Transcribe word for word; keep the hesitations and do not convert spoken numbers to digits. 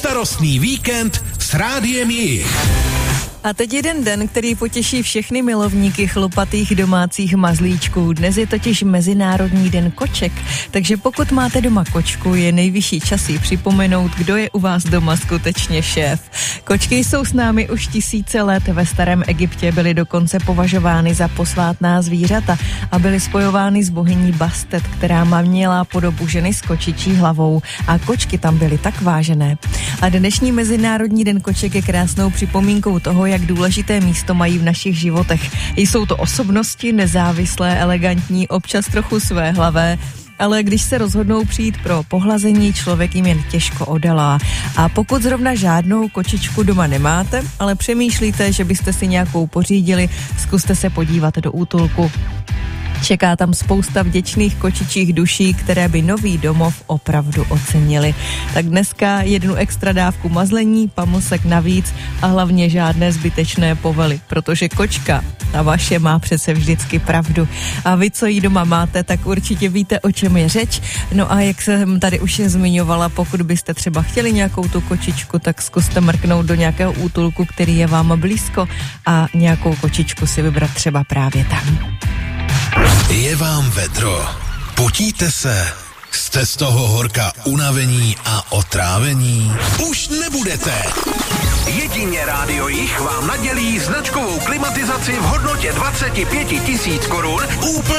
Starostný víkend s Rádiem Jich. A teď jeden den, který potěší všechny milovníky chlupatých domácích mazlíčků. Dnes je totiž Mezinárodní den koček, takže pokud máte doma kočku, je nejvyšší čas jí připomenout, kdo je u vás doma skutečně šéf. Kočky jsou s námi už tisíce let, ve starém Egyptě byly dokonce považovány za posvátná zvířata a byly spojovány s bohyní Bastet, která měla podobu ženy s kočičí hlavou a kočky tam byly tak vážené. A dnešní Mezinárodní den koček je krásnou připomínkou toho, jak důležité místo mají v našich životech. Jsou to osobnosti nezávislé, elegantní, občas trochu svéhlavé, ale když se rozhodnou přijít pro pohlazení, člověk jim jen těžko odolá. A pokud zrovna žádnou kočičku doma nemáte, ale přemýšlíte, že byste si nějakou pořídili, zkuste se podívat do útulku. Čeká tam spousta vděčných kočičích duší, které by nový domov opravdu ocenili. Tak dneska jednu extra dávku mazlení, pamlsek navíc a hlavně žádné zbytečné povely, protože kočka, ta vaše, má přece vždycky pravdu. A vy, co jí doma máte, tak určitě víte, o čem je řeč. No a jak jsem tady už zmiňovala, pokud byste třeba chtěli nějakou tu kočičku, tak zkuste mrknout do nějakého útulku, který je vám blízko a nějakou kočičku si vybrat třeba právě tam. Je vám vedro. Potíte se? Jste z toho horka unavení a otrávení? Už nebudete. Jedině Rádio Jich vám nadělí značkovou klimatizaci v hodnotě dvacet pět tisíc korun úplně